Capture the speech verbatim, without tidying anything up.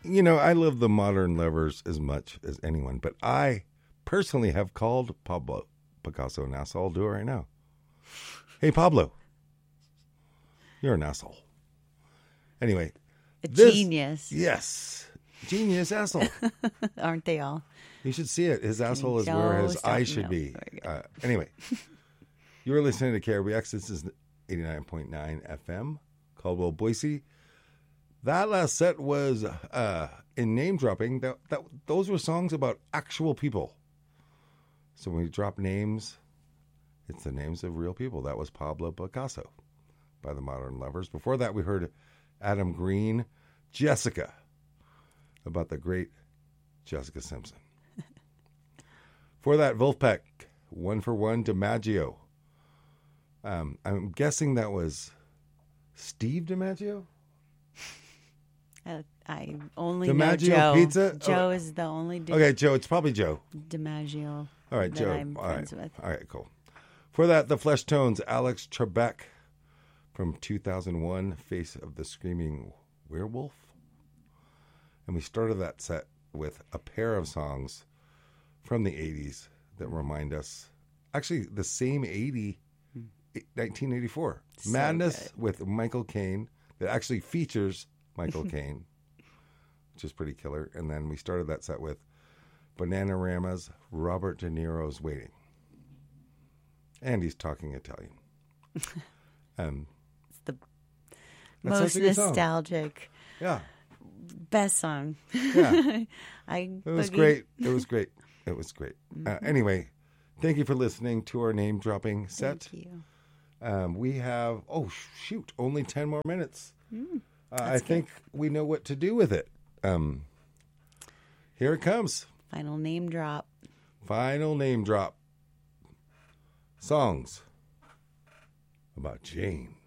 you know, I love the Modern Lovers as much as anyone, but I personally have called Pablo Picasso an asshole. I'll do it right now. Hey, Pablo, you're an asshole. Anyway. A this, genius. Yes. Genius asshole. Aren't they all? You should see it. His asshole is Joe, where his stop, eye should no. be. Uh, anyway, you were listening to K R B X. This is eighty-nine point nine F M, Caldwell, Boise. That last set was uh, in name dropping. That, that those were songs about actual people. So when we drop names, it's the names of real people. That was Pablo Picasso by the Modern Lovers. Before that, we heard Adam Green, Jessica, about the great Jessica Simpson. For that, Wolfpack, One for One, DiMaggio. Um, I'm guessing that was Steve DiMaggio? Uh, I only DiMaggio know Joe. Pizza? Joe Oh. is the only di- Okay, Joe. It's probably Joe. DiMaggio All right, that Joe. I'm All friends right. with. All right, cool. For that, the Flesh Tones, Alex Trebek from two thousand one, Face of the Screaming Werewolf. And we started that set with a pair of songs from the eighties that remind us, actually, the same eighty, nineteen eighty-four. So Madness good. with Michael Caine that actually features Michael Caine, which is pretty killer. And then we started that set with Bananarama's Robert De Niro's Waiting. And he's talking Italian. Um, It's the That's most such a good song. nostalgic, yeah, best song. yeah. I It was boogie- great. It was great. It was great. Uh, Mm-hmm. anyway, thank you for listening to our name dropping set. Thank you. Um, we have, oh, shoot, only ten more minutes. Mm, uh, I that's think we know what to do with it. Um, here it comes. Final name drop. Final name drop. Songs about Jane.